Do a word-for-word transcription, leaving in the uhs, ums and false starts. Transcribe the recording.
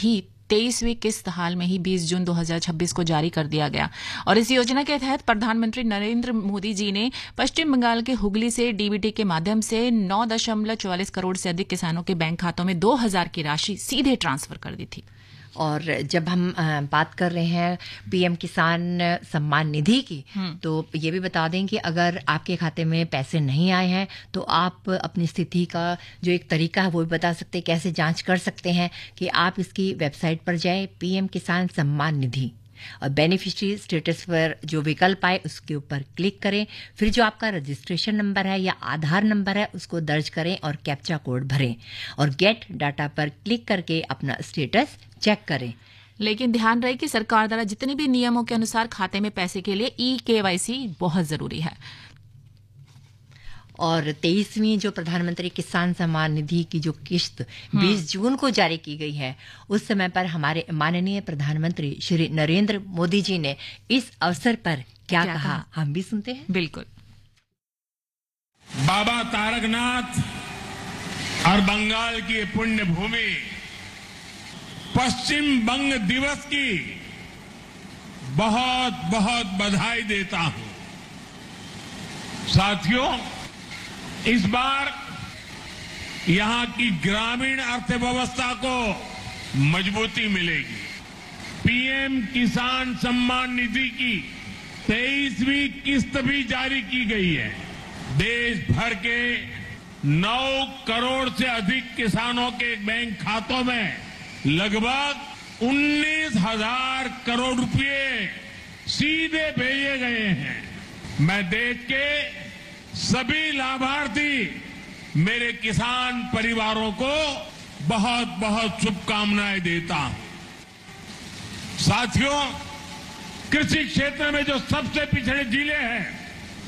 ही तेईसवीं किस्त हाल में ही बीस जून दो हज़ार छब्बीस को जारी कर दिया गया। और इस योजना के तहत प्रधानमंत्री नरेंद्र मोदी जी ने पश्चिम बंगाल के हुगली से डीबीटी के माध्यम से नौ दशमलव चौवालीस करोड़ से अधिक किसानों के बैंक खातों में दो हजार की राशि सीधे ट्रांसफर कर दी थी। और जब हम बात कर रहे हैं पीएम किसान सम्मान निधि की, तो ये भी बता दें कि अगर आपके खाते में पैसे नहीं आए हैं तो आप अपनी स्थिति का जो एक तरीका है वो भी बता सकते हैं, कैसे जांच कर सकते हैं कि आप इसकी वेबसाइट पर जाएं, पीएम किसान सम्मान निधि, और बेनिफिशियरी स्टेटस पर जो विकल्प आए उसके ऊपर क्लिक करें। फिर जो आपका रजिस्ट्रेशन नंबर है या आधार नंबर है उसको दर्ज करें और कैप्चा कोड भरें और गेट डाटा पर क्लिक करके अपना स्टेटस चेक करें। लेकिन ध्यान रहे कि सरकार द्वारा जितने भी नियमों के अनुसार खाते में पैसे के लिए ई केवाईसी बहुत जरूरी है। और तेईसवीं जो प्रधानमंत्री किसान सम्मान निधि की जो किस्त बीस जून को जारी की गई है, उस समय पर हमारे माननीय प्रधानमंत्री श्री नरेंद्र मोदी जी ने इस अवसर पर क्या, क्या कहा, हम भी सुनते हैं। बिल्कुल। बाबा तारकनाथ और बंगाल की पुण्य भूमि पश्चिम बंग दिवस की बहुत बहुत बधाई देता हूं। साथियों, इस बार यहां की ग्रामीण अर्थव्यवस्था को मजबूती मिलेगी। पीएम किसान सम्मान निधि की तेईसवीं किस्त भी जारी की गई है। देश भर के नौ करोड़ से अधिक किसानों के बैंक खातों में लगभग उन्नीस हजार करोड़ रुपए सीधे भेजे गए हैं। मैं देश के सभी लाभार्थी, मेरे किसान परिवारों को बहुत बहुत शुभकामनाएं देता हूं। साथियों, कृषि क्षेत्र में जो सबसे पिछड़े जिले हैं